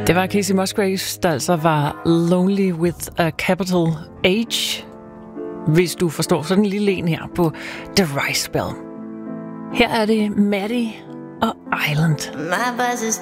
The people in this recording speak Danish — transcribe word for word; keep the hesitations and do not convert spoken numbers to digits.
Det var Kacey Musgraves, der altså var Lonely with a capital H, hvis du forstår sådan en lille en her på The Rice Bell. Her er det Maddie og Island. My buzz is